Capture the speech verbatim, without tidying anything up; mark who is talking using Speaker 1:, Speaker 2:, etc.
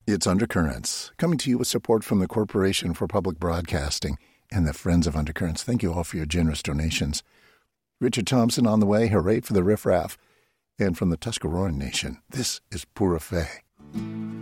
Speaker 1: It's Undercurrents, coming to you with support from the Corporation for Public Broadcasting and the Friends of Undercurrents. Thank you all for your generous donations. Richard Thompson on the way. Hooray for the riffraff. And from the Tuscaroran Nation, this is Pura Fé.